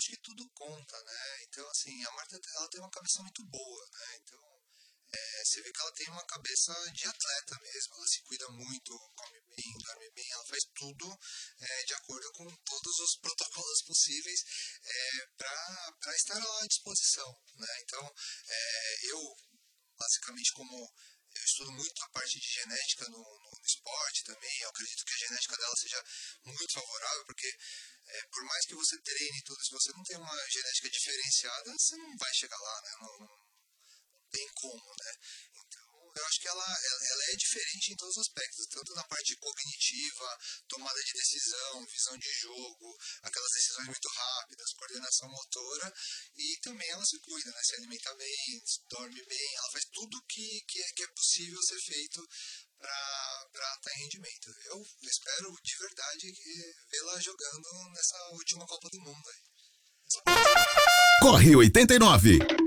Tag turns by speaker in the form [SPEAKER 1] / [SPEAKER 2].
[SPEAKER 1] acho que tudo conta, né? Então, assim, a Marta, ela tem uma cabeça muito boa, né? Então, você vê que ela tem uma cabeça de atleta mesmo, ela se cuida muito, come bem, dorme bem, ela faz tudo de acordo com todos os protocolos possíveis para estar lá à disposição, né? Então, eu, basicamente, como eu estudo muito a parte de genética no esporte também, eu acredito que a genética dela seja muito favorável, porque por mais que você treine tudo, se você não tem uma genética diferenciada, você não vai chegar lá, né? Não tem como, né? Então, eu acho que ela é diferente em todos os aspectos, tanto na parte cognitiva, tomada de decisão, visão de jogo, aquelas decisões muito rápidas, coordenação motora, e também ela se cuida, né? Se alimenta bem, dorme bem, ela faz tudo que é possível ser feito para estar em rendimento. Eu espero de verdade vê-la jogando nessa última Copa do Mundo aí.
[SPEAKER 2] Corre 89.